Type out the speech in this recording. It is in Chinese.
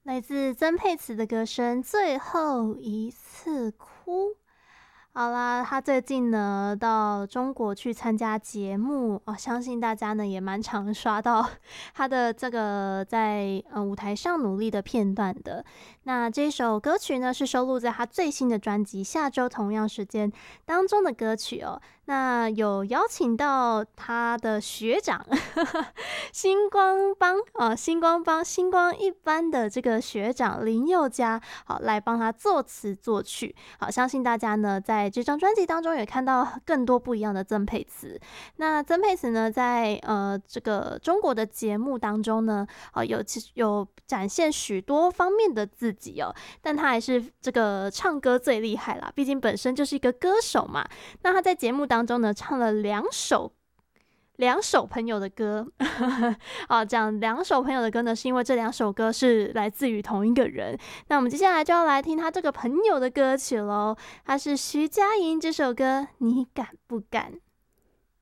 来自曾沛慈的歌声《最后一次哭》。好啦，他最近呢到中国去参加节目哦，相信大家呢也蛮常刷到他的这个在舞台上努力的片段的。那这首歌曲呢是收录在他最新的专辑《下周同样时间》当中的歌曲哦。那有邀请到他的学长星光帮星光一班的这个学长林宥嘉，好来帮他作词作曲。好，相信大家呢在这张专辑当中也看到更多不一样的曾沛慈。那曾沛慈呢，在这个中国的节目当中呢，有展现许多方面的自己哦，但他还是这个唱歌最厉害啦，毕竟本身就是一个歌手嘛。那他在节目当中呢，唱了两首朋友的歌讲两首朋友的歌呢，是因为这两首歌是来自于同一个人。那我们接下来就要来听他这个朋友的歌曲咯，他是徐佳莹这首歌《你敢不敢》。